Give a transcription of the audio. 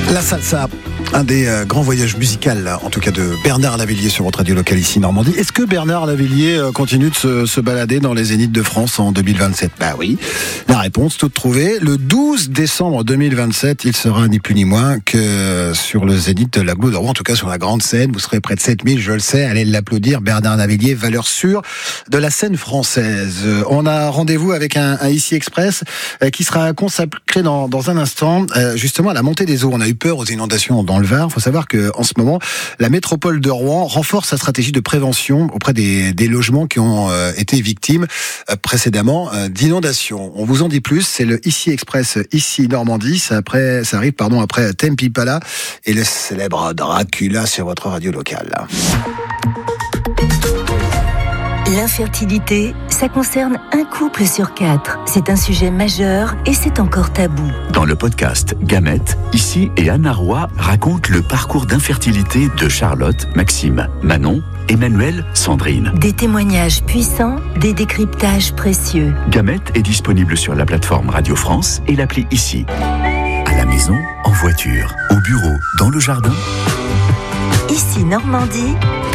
La salsa, un des grands voyages musicaux, en tout cas de Bernard Lavilliers sur votre radio locale ici Normandie. Est-ce que Bernard Lavilliers continue de se balader dans les Zéniths de France en 2027 ? Bah oui, la réponse toute trouvée. Le 12 décembre 2027, il sera ni plus ni moins que sur le Zénith de la Goutte de Rouen, en tout cas sur la grande scène. Vous serez près de 7000, je le sais, allez l'applaudir. Bernard Lavilliers, valeur sûre de la scène française. On a rendez-vous avec un Ici Express qui sera consacré dans un instant justement à la montée des eaux. On a eu peur aux inondations dans le Var. Il faut savoir qu'en ce moment, la métropole de Rouen renforce sa stratégie de prévention auprès des logements qui ont été victimes précédemment d'inondations. On vous en dit plus, c'est le Ici Express, ici Normandie. Ça arrive après Tempi Pala et le célèbre Dracula sur votre radio locale. L'infertilité, ça concerne un couple sur 4. C'est un sujet majeur et c'est encore tabou. Dans le podcast Gamètes, Ici et Anna Roy racontent le parcours d'infertilité de Charlotte, Maxime, Manon, Emmanuel, Sandrine. Des témoignages puissants, des décryptages précieux. Gamètes est disponible sur la plateforme Radio France et l'appli Ici. À la maison, en voiture, au bureau, dans le jardin. Ici Normandie,